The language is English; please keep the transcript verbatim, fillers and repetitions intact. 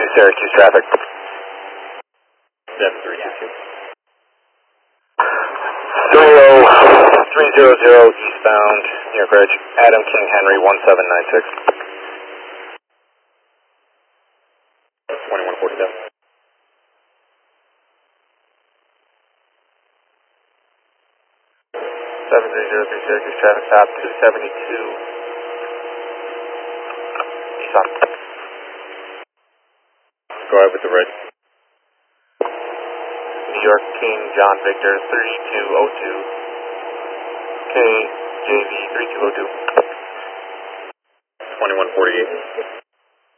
Syracuse traffic. seven three two two. three oh three zero zero eastbound, New York Ridge, Adam King Henry one seven nine six. twenty-one forty-seven. seven three zero three Syracuse traffic stop two seventy-two eastbound. Go ahead with the red. New York King John Victor thirty-two oh two. K J V thirty-two oh two. twenty-one forty-eight.